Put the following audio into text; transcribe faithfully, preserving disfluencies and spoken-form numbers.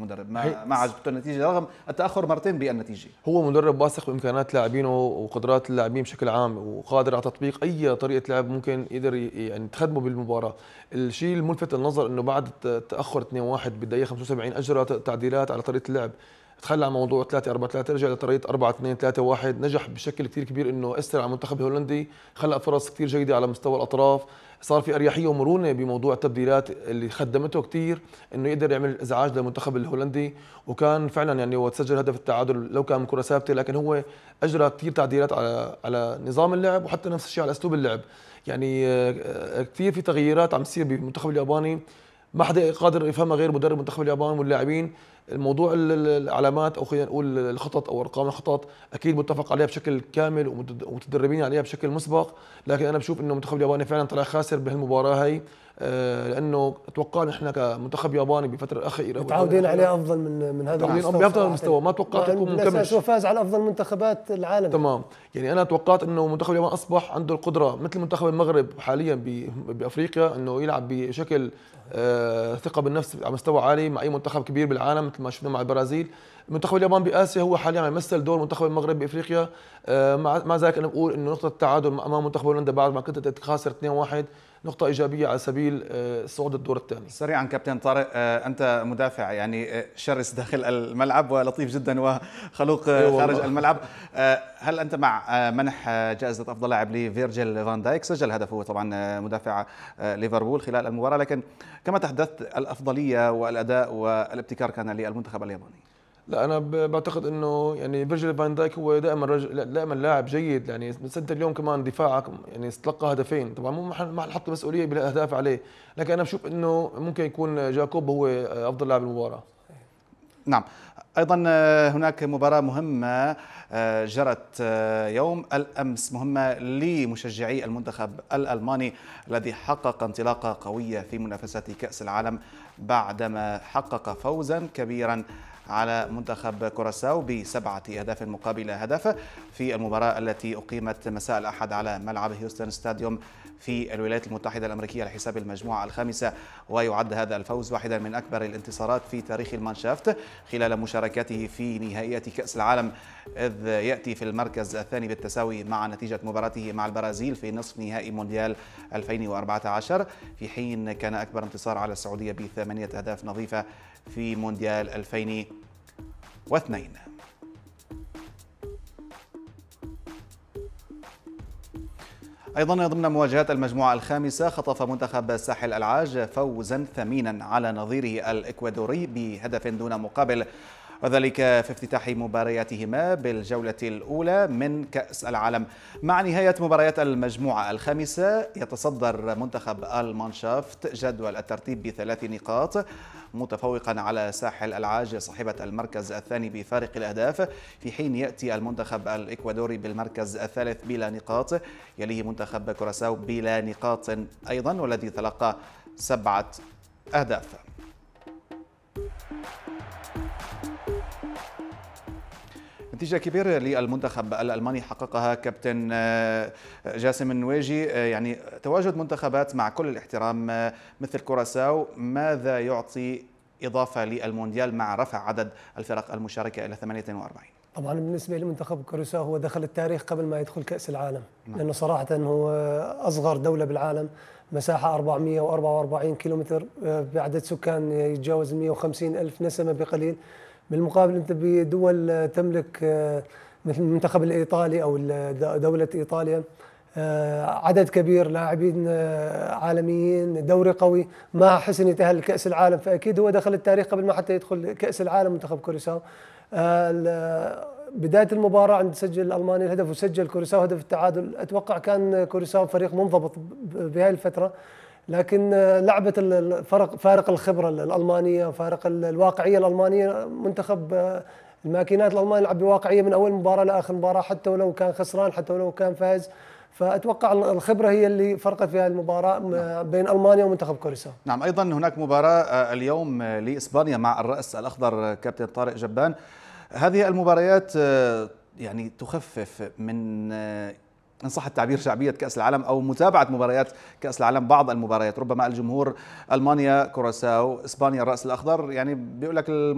المدرب، ما ما عجبته النتيجه رغم التاخر مرتين بالنتيجه. هو مدرب واثق بامكانيات لاعبينه وقدرات اللاعبين بشكل عام، وقادر على تطبيق اي طريقه لعب ممكن يقدر يعني تخدمه بالمباراه. الشيء الملفت للنظر انه بعد التاخر اثنين واحد بالدقيقه خمسة وسبعين اجرى تعديلات على طريقه اللعب، تخلى عن موضوع ثلاثة أربعة ثلاثة، رجع لطريقه أربعة اثنين ثلاثة واحد، نجح بشكل كثير كبير انه اثر على المنتخب الهولندي، خلق فرص كثير جيده على مستوى الاطراف، صار في اريحيه ومرونه بموضوع التبديلات اللي خدمته كثير انه يقدر يعمل ازعاج للمنتخب الهولندي. وكان فعلا يعني هو تسجل هدف التعادل لو كان من كره ثابته، لكن هو اجرى كثير تعديلات على على نظام اللعب، وحتى نفس الشيء على اسلوب اللعب. يعني كثير في تغييرات عم تصير بالمنتخب الياباني ما حدا قادر يفهمها غير مدرب المنتخب الياباني واللاعبين. الموضوع العلامات او خلينا نقول الخطط او ارقام الخطط اكيد متفق عليها بشكل كامل ومتدربين عليها بشكل مسبق، لكن انا بشوف انه المنتخب الياباني فعلا طلع خاسر بهالمباراه هي، لانه اتوقع نحن كمنتخب ياباني بفتره الاخيره متعودين عليه افضل من من هذا المستوى، بافضل المستوى، ما توقعت يكون مكمل وفاز على افضل منتخبات العالم. تمام، يعني انا توقعت انه منتخب اليابان اصبح عنده القدره مثل منتخب المغرب حاليا بافريقيا انه يلعب بشكل آه ثقه بالنفس على مستوى عالي مع اي منتخب كبير بالعالم مثل ما شفنا مع البرازيل. منتخب اليابان باسيا هو حاليا عم يمثل دور منتخب المغرب بافريقيا. آه مع مع ذلك انا بقول انه نقطه التعادل امام منتخب هولندا بعد ما كنت خاسر اثنين واحد نقطة إيجابية على سبيل الصعود الدور الثاني. سريعا كابتن طارق، أنت مدافع يعني شرس داخل الملعب ولطيف جدا وخلوق خارج الملعب، هل أنت مع منح جائزة أفضل لاعب لفيرجيل فان دايك؟ سجل هدفه طبعا مدافع ليفربول خلال المباراة، لكن كما تحدثت الأفضلية والأداء والابتكار كان للمنتخب الياباني. لا انا بعتقد انه يعني فيرجيل فان دايك هو دائما رجل دائما لاعب جيد، يعني بس انت اليوم كمان دفاعك يعني تلقى هدفين، طبعا مو محل حط مسؤوليه بالاهداف عليه، لكن انا بشوف انه ممكن يكون جاكوب هو افضل لاعب المباراه. نعم، ايضا هناك مباراه مهمه جرت يوم الامس، مهمه لمشجعي المنتخب الالماني الذي حقق انطلاقه قويه في منافسه كاس العالم بعدما حقق فوزا كبيرا على منتخب كوراساو بسبعة أهداف مقابل هدف في المباراة التي أقيمت مساء الأحد على ملعب هيوستن ستاديوم في الولايات المتحدة الأمريكية على حساب المجموعة الخامسة. ويعد هذا الفوز واحدا من أكبر الانتصارات في تاريخ المانشافت خلال مشاركته في نهائيات كأس العالم، إذ يأتي في المركز الثاني بالتساوي مع نتيجة مباراته مع البرازيل في نصف نهائي مونديال ألفين وأربعة عشر، في حين كان أكبر انتصار على السعودية بثمانية أهداف نظيفة في مونديال ألفين واثنين. أيضا ضمن مواجهات المجموعة الخامسة خطف منتخب ساحل العاج فوزا ثمينا على نظيره الإكوادوري بهدف دون مقابل، وذلك في افتتاح مبارياتهما بالجولة الأولى من كأس العالم. مع نهاية مباريات المجموعة الخامسة يتصدر منتخب المانشافت جدول الترتيب بثلاث نقاط، متفوقا على ساحل العاج صاحبة المركز الثاني بفارق الأهداف، في حين يأتي المنتخب الإكوادوري بالمركز الثالث بلا نقاط، يليه منتخب كوراساو بلا نقاط أيضا والذي تلقى سبعة أهداف. نتيجة كبيرة للمنتخب الألماني حققها كابتن جاسم النواجي، يعني تواجد منتخبات مع كل الاحترام مثل كوراساو ماذا يعطي إضافة للمونديال مع رفع عدد الفرق المشاركة إلى ثمانية وأربعين؟ طبعا بالنسبة لمنتخب كوراساو هو دخل التاريخ قبل ما يدخل كأس العالم، لأنه صراحة هو أصغر دولة بالعالم، مساحة أربعمئة وأربعة وأربعين كيلومتر بعدد سكان يتجاوز مئة وخمسين ألف نسمة بقليل. بالمقابل أنت بدول تملك مثل المنتخب الإيطالي أو دولة إيطاليا عدد كبير لاعبين عالميين، دوري قوي، ما حسن يتأهل لكأس العالم، فأكيد هو دخل التاريخ قبل ما حتى يدخل كأس العالم منتخب كوراساو. بداية المباراة عند سجل الألماني الهدف وسجل كوراساو هدف التعادل، أتوقع كان كوراساو فريق منضبط بهذه الفترة، لكن لعبة الفرق فارق الخبرة الألمانية وفارق الواقعية الألمانية، منتخب الماكينات الألماني لعب بواقعية من أول مباراة لآخر مباراة، حتى ولو كان خسران حتى ولو كان فاز، فأتوقع الخبرة هي اللي فرقت في هذه المباراة بين ألمانيا ومنتخب كوراساو. نعم، أيضا هناك مباراة اليوم لإسبانيا مع الرأس الأخضر كابتن طارق جبان. هذه المباريات يعني تخفف من إن صح التعبير شعبية كأس العالم أو متابعة مباريات كأس العالم، بعض المباريات ربما الجمهور ألمانيا كوراساو، إسبانيا الرأس الأخضر، يعني بيقول لك